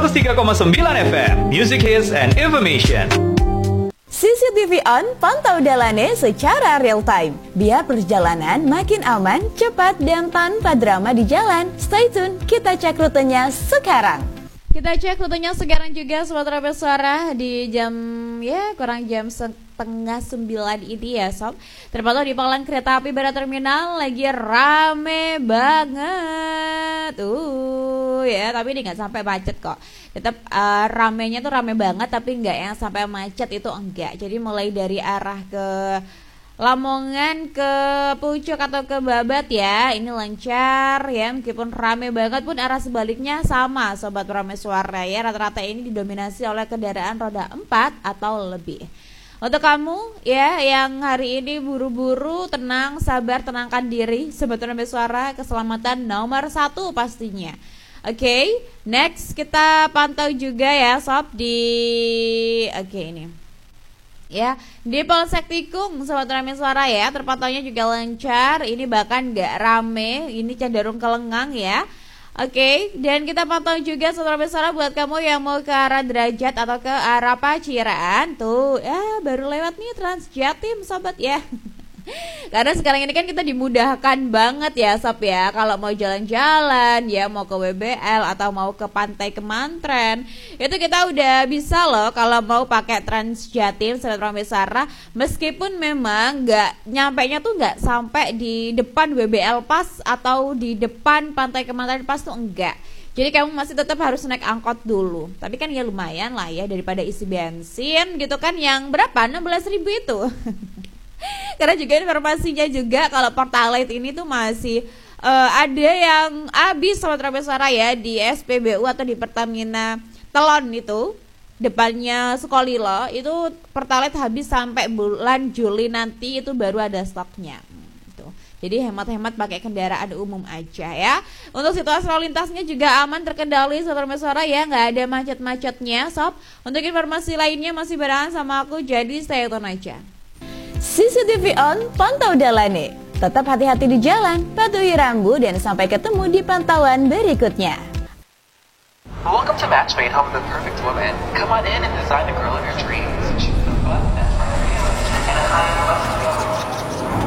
103,9 FM, Music Hits and Information. CCTV On, pantau Dalane secara real time. Biar perjalanan makin aman, cepat, dan tanpa drama di jalan. Stay tune, kita cek rutenya sekarang. Kita cek rutenya sekarang juga Sobat Rapid Suara di jam kurang jam setengah 9 ini ya Sob. Terpantau di pangkalan kereta api Barat Terminal lagi rame banget. Tapi ini nggak sampai macet kok. Tetap ramenya tuh rame banget tapi nggak yang sampai macet itu enggak. Jadi mulai dari arah ke Lamongan ke Pucuk atau ke Babat ya, ini lancar ya, meskipun rame banget pun arah sebaliknya sama Sobat Ramai Suara ya. Rata-rata ini didominasi oleh kendaraan roda 4 atau lebih. Untuk kamu ya yang hari ini buru-buru, tenang, sabar, tenangkan diri. Sobat Ramai Suara, keselamatan nomor 1 pastinya. Oke, next kita pantau juga ya Sob di ini. Ya, di Polsek Tikung Sobat Ramai Suara ya, terpantaunya juga lancar. Ini bahkan gak rame, ini cenderung kelengang ya. Oke, dan kita pantau juga Sobat Ramai Suara buat kamu yang mau ke arah Derajat atau ke arah Paciran. Tuh, baru lewat nih Transjatim Sobat ya. Karena sekarang ini kan kita dimudahkan banget ya Sob ya. Kalau mau jalan-jalan ya, mau ke WBL atau mau ke Pantai Kemantren, itu kita udah bisa loh kalau mau pakai Transjatim Sobat Ramai Suara. Meskipun memang nyampainya tuh nggak sampai di depan WBL pas atau di depan Pantai Kemantren pas tuh enggak. Jadi kamu masih tetap harus naik angkot dulu. Tapi kan ya lumayan lah ya daripada isi bensin gitu kan, yang berapa? 16.000 itu. Karena juga informasinya juga kalau Pertalite ini tuh masih ada yang habis Sobat Ramai Suara ya di SPBU atau di Pertamina Telon itu depannya Sukolilo, itu Pertalite habis sampai bulan Juli nanti itu baru ada stoknya. Jadi hemat-hemat pakai kendaraan umum aja ya. Untuk situasi lalu lintasnya juga aman, terkendali Sobat Ramai Suara ya, nggak ada macet-macetnya Sob. Untuk informasi lainnya masih barengan sama aku, jadi stay tune aja. CCTV On, pantau Dalane. Tetap hati-hati di jalan, patuhi rambu, dan sampai ketemu di pantauan berikutnya. Welcome to Matchmade, home of the perfect woman. Come on in and design the girl of your dreams. Choose the fun and a high